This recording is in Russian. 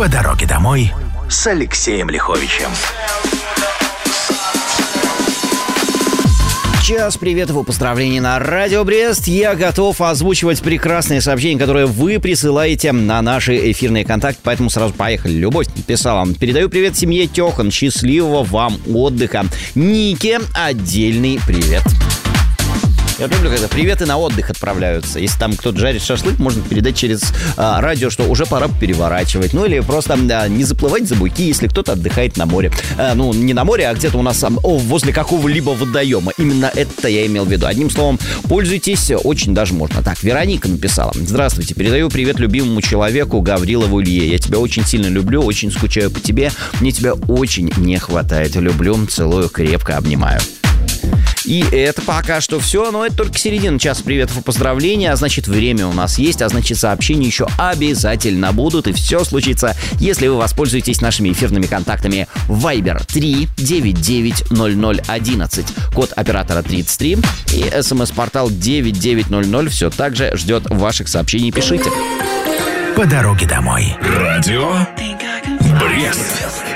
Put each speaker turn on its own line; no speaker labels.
По дороге домой с Алексеем Лиховичем.
Час приветов и поздравлений на Радио Брест. Я готов озвучивать прекрасные сообщения, которые вы присылаете на наши эфирные контакты, поэтому сразу поехали. Любовь написала: передаю привет семье Тёхан, счастливого вам отдыха. Нике отдельный привет. Я люблю, когда приветы на отдых отправляются. Если там кто-то жарит шашлык, можно передать через радио, что уже пора переворачивать. Ну или просто не заплывать за буйки, если кто-то отдыхает на море. Ну, не на море, а где-то у нас возле какого-либо водоема. Именно это я имел в виду. Одним словом, пользуйтесь, очень даже можно. Так, Вероника написала: здравствуйте, передаю привет любимому человеку Гаврилову Илье. Я тебя очень сильно люблю, очень скучаю по тебе. Мне тебя очень не хватает. Люблю, целую, крепко обнимаю. И это пока что все, но это только середина часа приветов и поздравлений, а значит, время у нас есть, а значит, сообщения еще обязательно будут, и все случится, если вы воспользуетесь нашими эфирными контактами. Viber 3990011, код оператора 33, и смс-портал 9900 все так же ждет ваших сообщений, пишите.
По дороге домой. Радио Брест.